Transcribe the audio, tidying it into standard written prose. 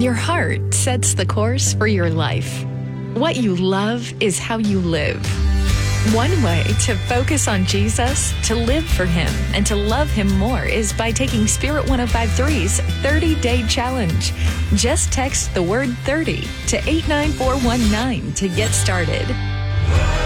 Your heart sets the course for your life. What you love is how you live. One way to focus on Jesus, to live for Him, and to love Him more is by taking Spirit 105.3's 30-Day Challenge. Just text the word 30 to 89419 to get started.